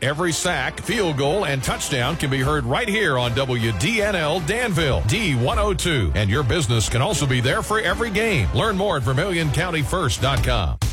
Every sack, field goal, and touchdown can be heard right here on WDNL Danville, D102. And your business can also be there for every game. Learn more at VermilionCountyFirst.com.